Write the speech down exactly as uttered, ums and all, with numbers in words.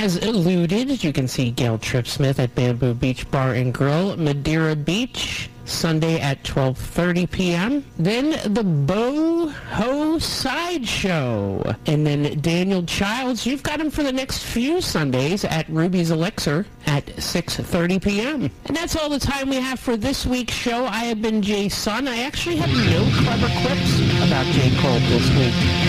As alluded, you can see Gail Tripp-Smith at Bamboo Beach Bar and Grill, Madeira Beach, Sunday at twelve thirty p.m. Then the Boho Sideshow. And then Daniel Childs, you've got him for the next few Sundays at Ruby's Elixir at six thirty p.m. And that's all the time we have for this week's show. I have been Jay Sun. I actually have no clever quips about J. Cole this week.